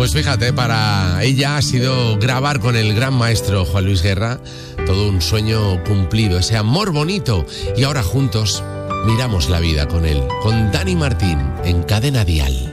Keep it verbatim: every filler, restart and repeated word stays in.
Pues fíjate, para ella ha sido grabar con el gran maestro Juan Luis Guerra todo un sueño cumplido, ese amor bonito. Y ahora juntos miramos la vida con él, con Dani Martín, en Cadena Dial.